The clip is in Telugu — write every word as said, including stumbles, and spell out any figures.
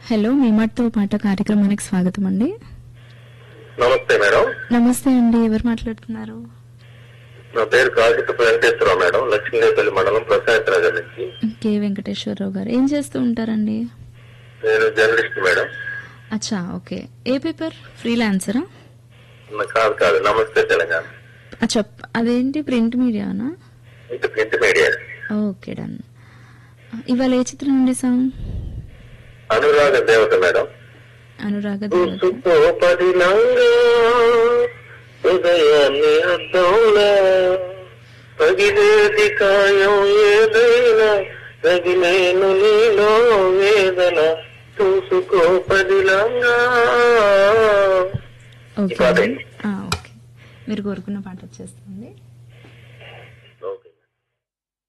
హలో, మీ మాటతో పాట కార్యక్రమానికి స్వాగతం అండి. నమస్తే మేడం. నమస్తే అండి, ఎవరు మాట్లాడుతున్నారు? నా పేరు కాగితపు వెంకటేశ్వరరావు మేడం, లక్ష్మీదేపల్లి మండలం ప్రశాంత్ నగర్ నుంచి. కే వెంకటేశ్వరరావు గారు ఏం చేస్తూ ఉంటారండి? నేను జర్నలిస్ట్ మేడం. అచ్చా, ఓకే. ఏ పేపర్? ఫ్రీలాన్సరా? కాదు కాదు నమస్తే తెలంగాణ. అచ్చా, అదేంటి ప్రింట్ మీడియానా? ఇది ప్రింట్ మీడియా. Okay, done. ఇవాళ ఏ చిత్రం నుండి సాంగ్? అనురాగ దేవత మేడం. అనురాగ దేవత. హృదయాన్ని అర్థంలా పగిలేది కాయం ఏదైనా తగిలేను నీలో వేదన చూసుకో పదిలంగా. Okay, okay. మీరు కోరుకున్న పాట వచ్చేస్తుంది.